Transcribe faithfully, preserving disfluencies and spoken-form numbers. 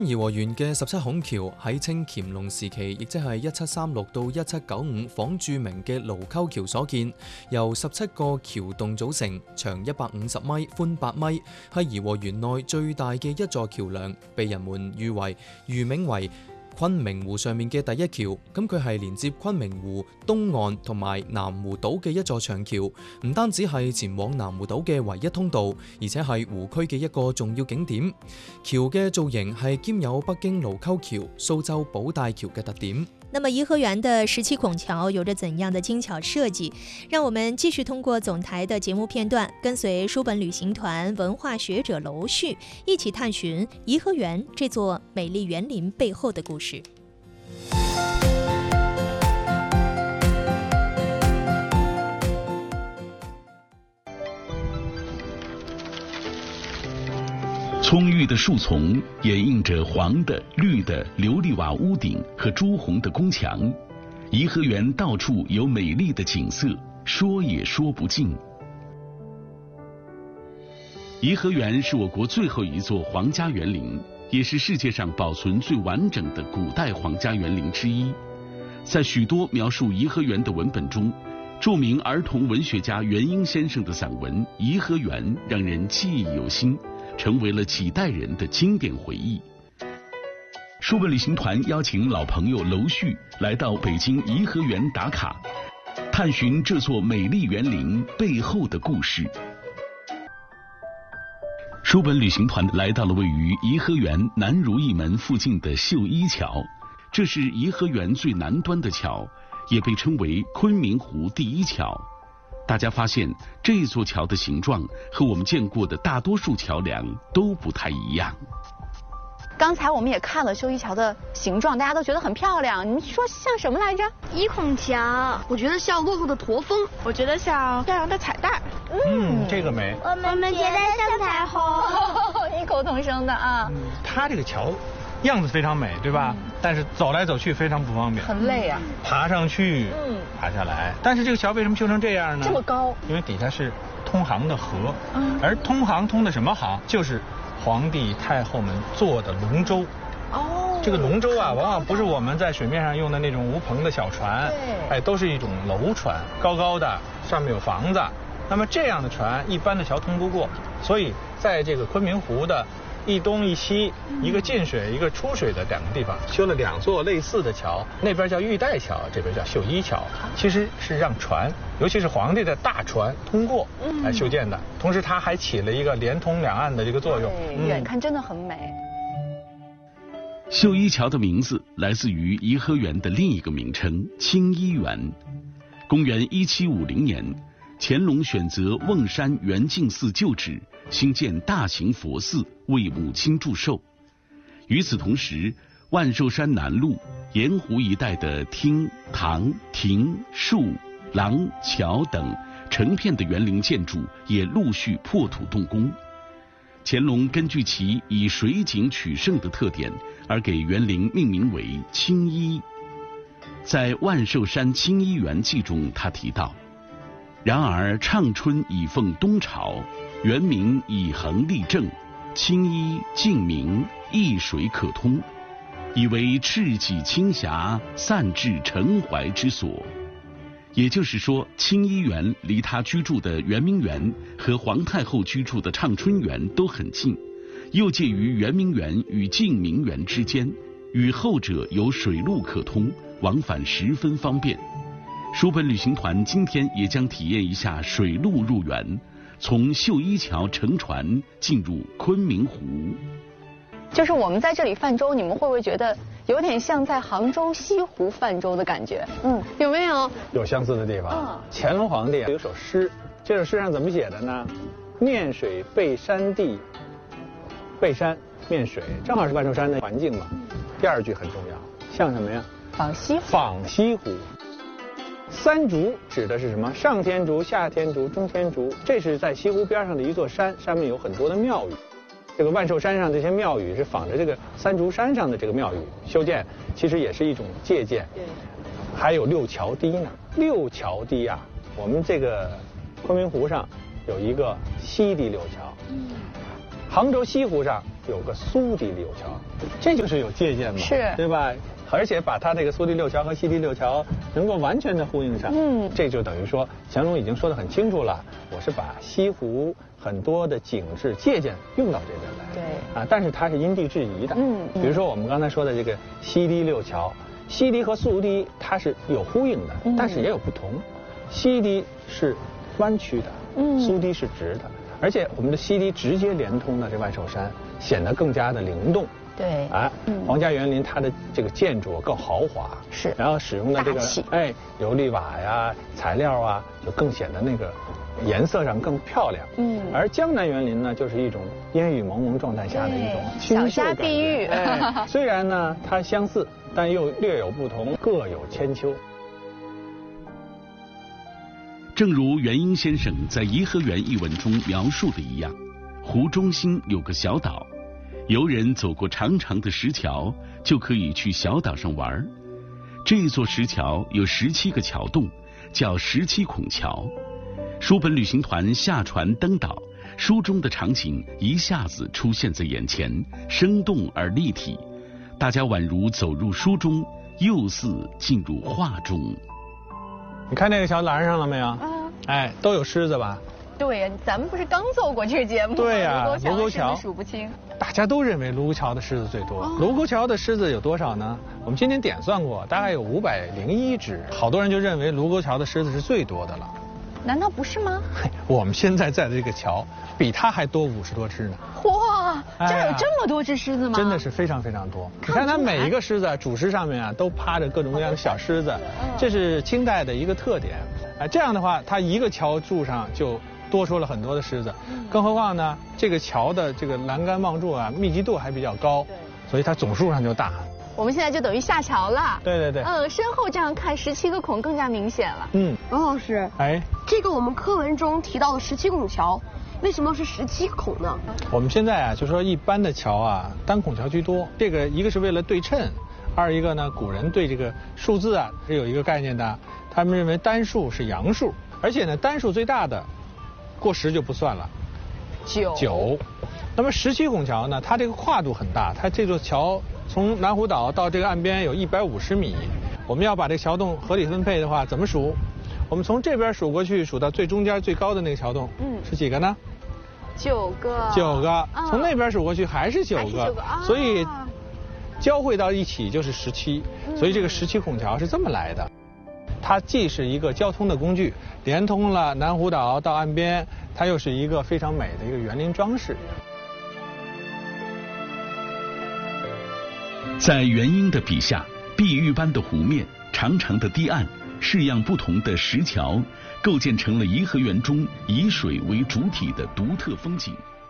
頤和園嘅十七孔橋喺清乾隆時期，亦即係一七三六到一七九五仿著名嘅盧溝橋所建，由十七個橋洞組成，長一百五十米，寬八米，係頤和園內最大嘅一座橋梁，被人們譽為譽名為昆明湖上面嘅第一橋。咁佢係連接昆明湖東岸同埋南湖島嘅一座長橋，唔單止係前往南湖島嘅唯一通道，而且係湖區嘅一個重要景點。橋嘅造型係兼有北京盧溝橋、蘇州保大橋嘅特點。 那麼頤和園的十七孔橋有着怎樣的精巧設計？讓我們繼續通過總台的節目片段，跟隨書本旅行團文化學者樓旭一起探尋頤和園這座美麗園林背後的故事。 葱郁的樹叢掩映着黃的、綠的琉璃瓦屋頂和朱紅的宮牆，頤和園到處有美麗的景色，說也說不盡。頤和園是我國最後一座皇家園林，也是世界上保存最完整的古代皇家園林之一。在許多描述頤和園的文本中，著名兒童文學家元英先生的散文《頤和園》讓人記憶猶新，成為了幾代人的經典回憶。書本旅行團邀請老朋友樓旭來到北京頤和園打卡，探尋這座美麗園林背後的故事。書本旅行團來到了位於頤和園南如意門附近的秀一橋，這是頤和園最南端的橋，也被稱為昆明湖第一橋。大家發現這座橋的形狀和我們見過的大多數橋梁都不太一樣。 剛才我們也看了秀一橋的形狀，大家都覺得很漂亮。你們說像什麼來着？ 一孔橋，我覺得像落後的駝峰， 我覺得像漂亮的彩帶。 嗯，這個美。 我們覺得像彩虹。 異口同聲的啊。 嗯，它這個橋樣子非常美，對吧？嗯，但是走來走去非常不方便， 很累啊。 爬上去，嗯，爬下來。但是這個橋為什麼修成這樣呢？ 這麼高。 因為底下是通航的河，嗯，而通航通的什麼航？就是皇帝太后們坐的龍舟。 哦， 這個龍舟啊，往往不是我們在水面上用的那種無篷的小船， 對， 哎，都是一種樓船，高高的，上面有房子。那麼這樣的船，一般的橋通不過，所以在這個昆明湖的一東一西，一個進水一個出水的兩個地方，修了兩座類似的橋，那邊叫玉帶橋，這邊叫秀一橋，其實是讓船，尤其是皇帝的大船通過來修建的，同時它還起了一個連通兩岸的這個作用。 對，遠看真的很美。 秀一橋的名字來自於頤和園的另一個名稱清漪園。公元一七五零年，乾隆選擇甕山圓淨寺舊址，興建大型佛寺為母親祝壽。與此同時，萬壽山南麓、鹽湖一帶的廳、堂、亭、樹、廊、橋等成片的園林建築也陸續破土動工。乾隆根據其以水景取勝的特點，而給園林命名為清漪。在《萬壽山清漪園記》中，他提到：然而倡春已奉東朝，園名以恆立正，清漪淨明，一水可通，以為赤己清霞，散至澄懷之所。也就是說，清漪園離他居住的圓明園和皇太后居住的暢春園都很近，又介於圓明園與淨明園之間，與後者有水路可通，往返十分方便。書本旅行團今天也將體驗一下水路入園，從秀一橋乘船進入昆明湖。 就是我們在這裡泛舟，你們會不會覺得有點像在杭州西湖泛舟的感覺？嗯，有沒有？ 有相似的地方。嗯，乾隆皇帝有首詩，這首詩上怎麼寫的呢？面水背山地，背山面水，正好是萬壽山的環境嘛。第二句很重要，像什麼呀？ 仿西湖。 仿西湖。三竹指的是什麼？上天竺、下天竺、中天竺，這是在西湖邊上的一座山，上面有很多的廟宇。這個萬壽山上這些廟宇是仿着這個三竹山上的這個廟宇修建，其實也是一種借鑑。對。還有六橋堤呢。六橋堤啊，我們這個昆明湖上有一個西堤六橋。嗯。杭州西湖上有个苏堤六桥，这就是有借鉴嘛， 是， 对吧？而且把它这个苏堤六桥和西堤六桥能够完全的呼应上，嗯，这就等于说乾隆已经说得很清楚了，我是把西湖很多的景致借鉴用到这边来， 对， 啊，但是它是因地制宜的，嗯，比如说我们刚才说的这个西堤六桥，西堤和苏堤它是有呼应的，但是也有不同，西堤是弯曲的，嗯，苏堤是直的，而且我们的西堤直接连通了这万寿山，显得更加的灵动。 对， 啊，皇家园林它的这个建筑更豪华， 是， 然后使用的这个哎琉璃瓦呀材料啊，就更显得那个颜色上更漂亮。嗯，而江南园林呢，就是一种烟雨蒙蒙状态下的一种清秀感觉。小家碧玉，哎，虽然呢它相似，但又略有不同，各有千秋。 正如元英先生在《颐和园》一文中描述的一样，湖中心有个小岛。游人走过长长的石桥，就可以去小岛上玩。这座石桥有十七个桥洞，叫十七孔桥。书本旅行团下船登岛，书中的场景一下子出现在眼前，生动而立体。大家宛如走入书中，又似进入画中。 你看那个桥拦上了没有？嗯，哎，都有狮子吧？ 对呀，咱们不是刚做过这个节目吗？ 对呀，卢沟桥数不清。 大家都认为卢沟桥的狮子最多。卢沟桥的狮子有多少呢？我们今天点算过，大概有五百零一只。好多人就认为卢沟桥的狮子是最多的了。 难道不是吗？ 我们现在在的这个桥比它还多五十多只呢。 哇，这儿有这么多只狮子吗？ 真的是非常非常多。你看它每一个狮子主狮上面啊，都趴着各种各样的小狮子，这是清代的一个特点。哎，这样的话，它一个桥柱上就多出了很多的狮子，更何况呢，这个桥的这个栏杆望柱啊，密集度还比较高，所以它总数上就大。 我们现在就等于下桥了。 对对对。 嗯，身后这样看，十七个孔更加明显了。 嗯， 王老师， 哎， 这个我们课文中提到的十七孔桥，为什么是十七孔呢？ 我们现在啊，就说一般的桥啊，单孔桥居多。这个一个是为了对称，二一个呢，古人对这个数字啊是有一个概念的，他们认为单数是阳数，而且呢，单数最大的过十就不算了， 九九。那么十七孔桥呢，它这个跨度很大，它这座桥从南湖岛到这个岸边有一百五十米。我们要把这个桥洞合理分配的话，怎么数？我们从这边数过去，数到最中间最高的那个桥洞，嗯，是几个呢？ 九个。 九个。从那边数过去还是九个，所以交汇到一起就是十七。所以这个十七孔桥是这么来的。它既是一个交通的工具，连通了南湖岛到岸边，它又是一个非常美的一个园林装饰。 在元英的笔下，碧玉般的湖面、长长的堤岸、式样不同的石桥，构建成了颐和园中以水为主体的独特风景。